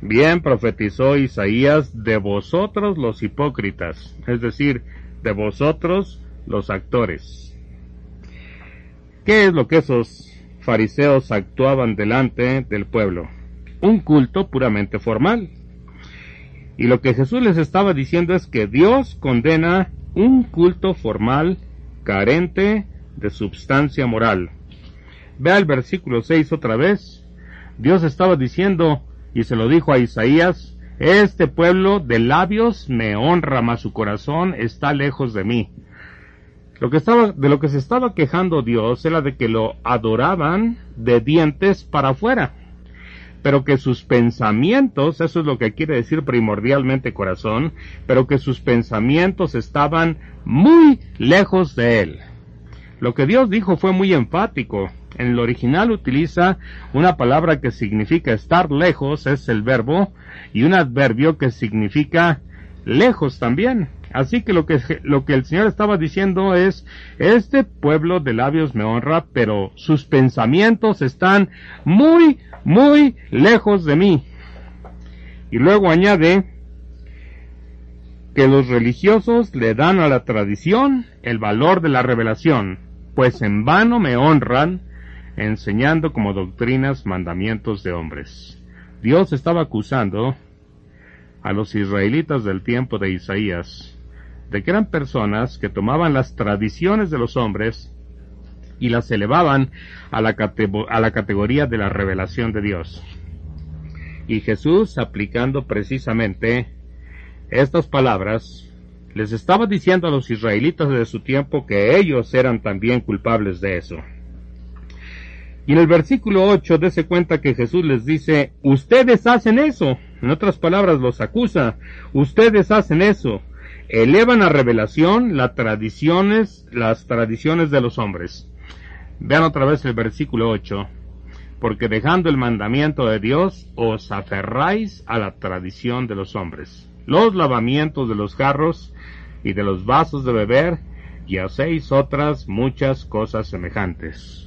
Bien profetizó Isaías de vosotros los hipócritas, es decir, de vosotros los actores. ¿Qué es lo que esos fariseos actuaban delante del pueblo? Un culto puramente formal. Y lo que Jesús les estaba diciendo es que Dios condena un culto formal carente de substancia moral. Vea el versículo 6 otra vez. Dios estaba diciendo, y se lo dijo a Isaías, este pueblo de labios me honra, mas su corazón está lejos de mí. De lo que se estaba quejando Dios era de que lo adoraban de dientes para afuera, pero que sus pensamientos, eso es lo que quiere decir primordialmente corazón, pero que sus pensamientos estaban muy lejos de él. Lo que Dios dijo fue muy enfático. En el original utiliza una palabra que significa estar lejos, es el verbo, y un adverbio que significa lejos también. Así que lo que el Señor estaba diciendo es, este pueblo de labios me honra, pero sus pensamientos están muy, muy lejos de mí. Y luego añade que los religiosos le dan a la tradición el valor de la revelación, pues en vano me honran, enseñando como doctrinas mandamientos de hombres. Dios estaba acusando a los israelitas del tiempo de Isaías de que eran personas que tomaban las tradiciones de los hombres y las elevaban a la categoría de la revelación de Dios. Y Jesús, aplicando precisamente estas palabras, les estaba diciendo a los israelitas de su tiempo que ellos eran también culpables de eso. Y en el versículo 8 dése cuenta que Jesús les dice, ustedes hacen eso. En otras palabras, los acusa, ustedes hacen eso. Elevan a revelación las tradiciones de los hombres. Vean otra vez el versículo 8. Porque dejando el mandamiento de Dios, os aferráis a la tradición de los hombres. Los lavamientos de los jarros y de los vasos de beber, y hacéis otras muchas cosas semejantes.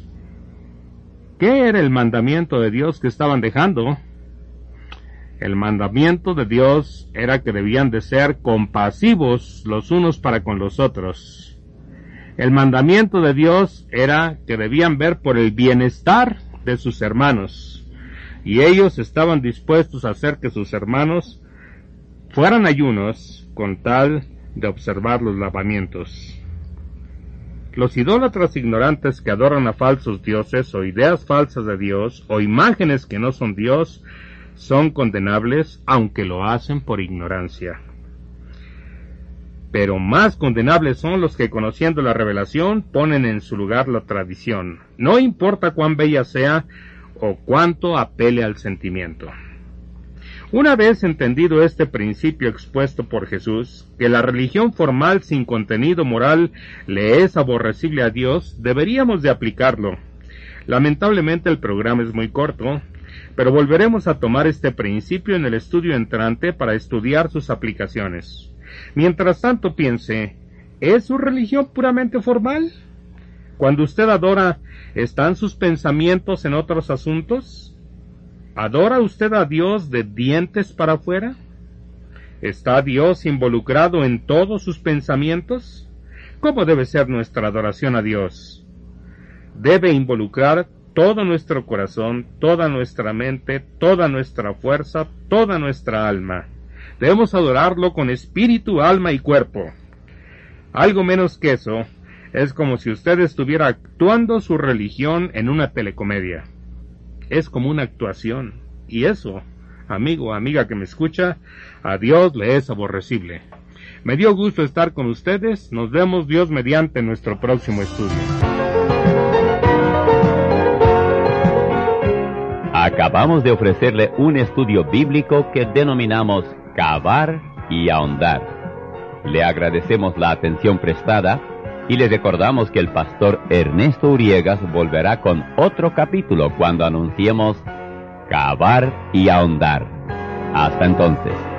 ¿Qué era el mandamiento de Dios que estaban dejando? El mandamiento de Dios era que debían de ser compasivos los unos para con los otros. El mandamiento de Dios era que debían ver por el bienestar de sus hermanos, y ellos estaban dispuestos a hacer que sus hermanos fueran ayunos con tal de observar los lavamientos. Los idólatras ignorantes que adoran a falsos dioses o ideas falsas de Dios o imágenes que no son Dios son condenables aunque lo hacen por ignorancia. Pero más condenables son los que, conociendo la revelación, ponen en su lugar la tradición, no importa cuán bella sea o cuánto apele al sentimiento. Una vez entendido este principio expuesto por Jesús, que la religión formal sin contenido moral le es aborrecible a Dios, deberíamos de aplicarlo. Lamentablemente el programa es muy corto, pero volveremos a tomar este principio en el estudio entrante para estudiar sus aplicaciones. Mientras tanto piense, ¿es su religión puramente formal? Cuando usted adora, ¿están sus pensamientos en otros asuntos? ¿Adora usted a Dios de dientes para afuera? ¿Está Dios involucrado en todos sus pensamientos? ¿Cómo debe ser nuestra adoración a Dios? Debe involucrar todo nuestro corazón, toda nuestra mente, toda nuestra fuerza, toda nuestra alma. Debemos adorarlo con espíritu, alma y cuerpo. Algo menos que eso es como si usted estuviera actuando su religión en una telecomedia. Es como una actuación, y eso, amigo o amiga que me escucha, a Dios le es aborrecible. Me dio gusto estar con ustedes. Nos vemos Dios mediante en nuestro próximo estudio. Acabamos de ofrecerle un estudio bíblico que denominamos Cavar y Ahondar. Le agradecemos la atención prestada y le recordamos que el pastor Ernesto Uriegas volverá con otro capítulo cuando anunciemos Cavar y Ahondar. Hasta entonces.